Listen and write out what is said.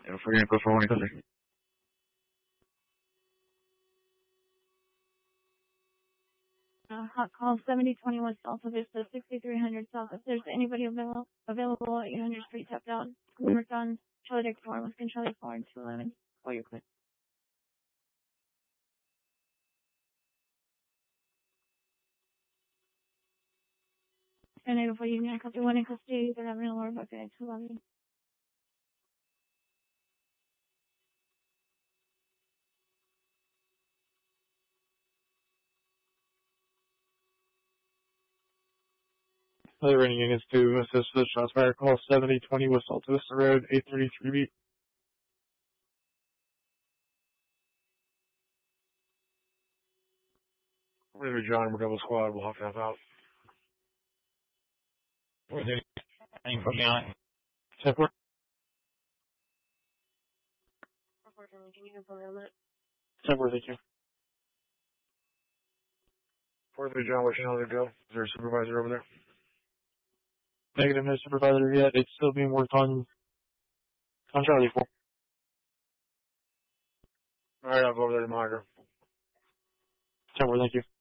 And for your info for one customer. Hot call 7020 West Alta Vista, 6300 South. If there's anybody available at 800 Street, tapped out. Worked on Charlie Dick 4, Wisconsin Charlie 4 and 211. Oh, you're clear. And I for Union, copy 1 in custody, they're having a lower bucket at 211. Other running units to assist with shots fired. Call 7020 West Alta Vista Road, 833B. River John, we're double squad. We'll have to have out. Where's it? Anything from behind? 10-4. Can you confirm on that? 10-4, thank you. 4-3 John, what's your know to go? Is there a supervisor over there? Negative, no supervisor yet. It's still being worked on Charlie 4. Alright, I'll go over there to monitor. 10-4, thank you.